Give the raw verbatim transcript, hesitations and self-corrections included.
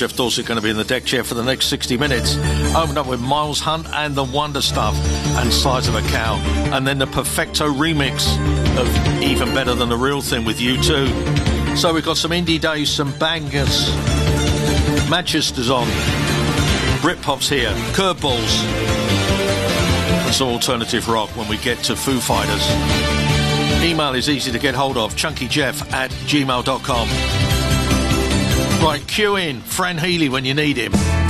Jeff Dorset going to be in the deck chair for the next sixty minutes. Opened up with Miles Hunt and the Wonder Stuff and Size of a Cow. And then the Perfecto remix of Even Better Than the Real Thing with U two. So we've got some indie days, some bangers. Manchester's on. Britpop's here. Curveballs. And some alternative rock when we get to Foo Fighters. Email is easy to get hold of. chunkyjeff at gmail dot com. Right, cue in Fran Healy when you need him.